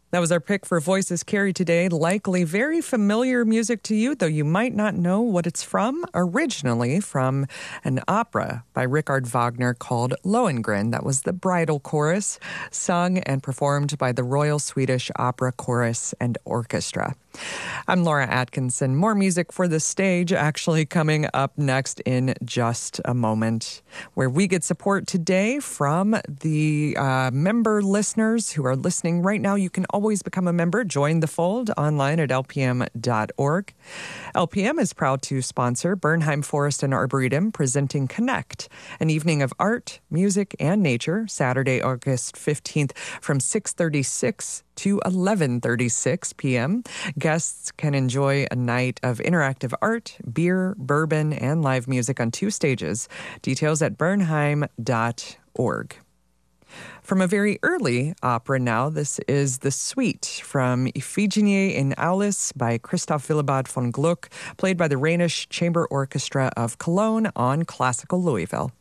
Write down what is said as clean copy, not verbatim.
That was our pick for Voices Carry today. Likely very familiar music to you, though you might not know what it's from. Originally from an opera by Richard Wagner called Lohengrin. That was the bridal chorus, sung and performed by the Royal Swedish Opera Chorus and Orchestra. I'm Laura Atkinson. More music for the stage actually coming up next in just a moment, where we get support today from the member listeners who are listening right now. You can always become a member. Join the fold online at lpm.org. LPM is proud to sponsor Bernheim Forest and Arboretum presenting Connect, an evening of art, music, and nature, Saturday, August 15th from 6:36 to 11:36 p.m. Guests can enjoy a night of interactive art, beer, bourbon, and live music on 2 stages. Details at bernheim.org. From a very early opera now, this is The Suite from Iphigenie in Aulis by Christoph Willibald von Gluck, played by the Rhenish Chamber Orchestra of Cologne on Classical Louisville.